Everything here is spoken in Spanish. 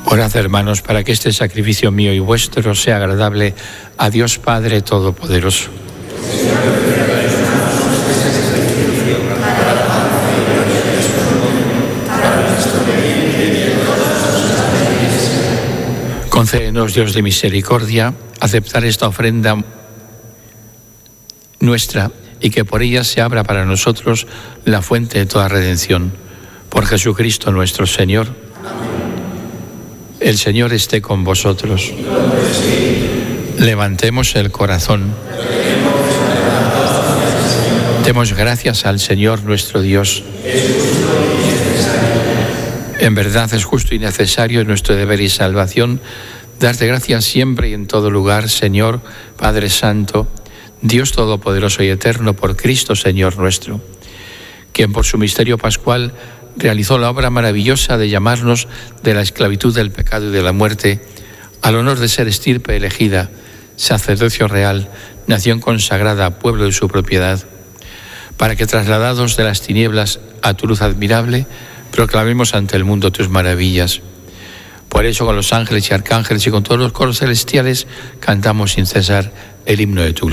Orad, hermanos, para que este sacrificio mío y vuestro sea agradable a Dios Padre Todopoderoso. Concédenos, Dios de misericordia, aceptar esta ofrenda nuestra y que por ella se abra para nosotros la fuente de toda redención. Por Jesucristo nuestro Señor. El Señor esté con vosotros. Levantemos el corazón. Demos gracias al Señor nuestro Dios. En verdad es justo y necesario, en nuestro deber y salvación, darte gracias siempre y en todo lugar, Señor, Padre Santo, Dios Todopoderoso y Eterno, por Cristo, Señor nuestro, quien por su misterio pascual realizó la obra maravillosa de llamarnos de la esclavitud del pecado y de la muerte al honor de ser estirpe elegida, sacerdocio real, nación consagrada, pueblo de su propiedad, para que trasladados de las tinieblas a tu luz admirable, proclamemos ante el mundo tus maravillas. Por eso con los ángeles y arcángeles y con todos los coros celestiales cantamos sin cesar el himno de tu gloria.